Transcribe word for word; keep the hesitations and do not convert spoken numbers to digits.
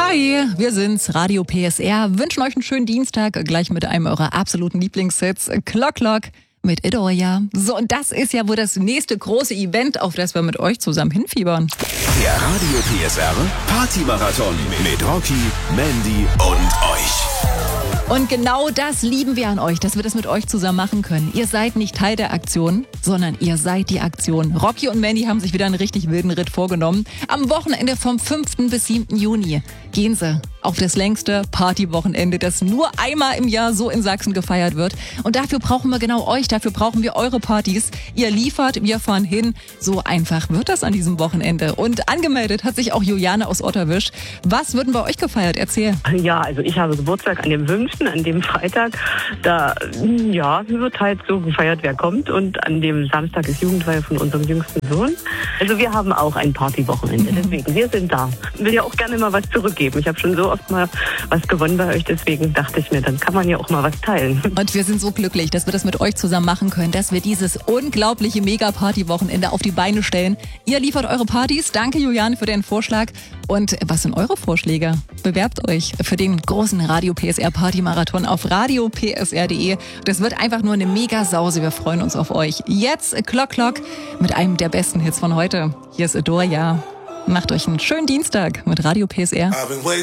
Hi, wir sind's, Radio P S R, wünschen euch einen schönen Dienstag, gleich mit einem eurer absoluten Lieblingshits, Clock Clock mit Edoria. So, und das ist ja wohl das nächste große Event, auf das wir mit euch zusammen hinfiebern. Der Radio P S R Party-Marathon mit Rocky, Mandy und euch. Und genau das lieben wir an euch, dass wir das mit euch zusammen machen können. Ihr seid nicht Teil der Aktion, sondern ihr seid die Aktion. Rocky und Mandy haben sich wieder einen richtig wilden Ritt vorgenommen. Am Wochenende vom fünften bis siebten Juni gehen sie auf das längste Partywochenende, das nur einmal im Jahr so in Sachsen gefeiert wird. Und dafür brauchen wir genau euch, dafür brauchen wir eure Partys. Ihr liefert, wir fahren hin. So einfach wird das an diesem Wochenende. Und angemeldet hat sich auch Juliane aus Otterwisch. Was wird denn bei euch gefeiert? Erzähl. Ja, also ich habe Geburtstag an dem fünften, an dem Freitag. Da, ja, wird halt so gefeiert, wer kommt. Und an dem Samstag ist Jugendweihe von unserem jüngsten Sohn. Also wir haben auch ein Partywochenende. Deswegen, wir sind da. Ich will ja auch gerne mal was zurückgeben. Ich habe schon so oft mal was gewonnen bei euch. Deswegen dachte ich mir, dann kann man ja auch mal was teilen. Und wir sind so glücklich, dass wir das mit euch zusammen machen können, dass wir dieses unglaubliche Mega-Party-Wochenende auf die Beine stellen. Ihr liefert eure Partys. Danke, Juliane, für den Vorschlag. Und was sind eure Vorschläge? Bewerbt euch für den großen Radio P S R Party-Marathon auf radio p s r punkt d e. Das wird einfach nur eine Mega-Sause. Wir freuen uns auf euch. Jetzt Clock Clock mit einem der besten Hits von heute. Hier ist Edoria. Macht euch einen schönen Dienstag mit Radio P S R.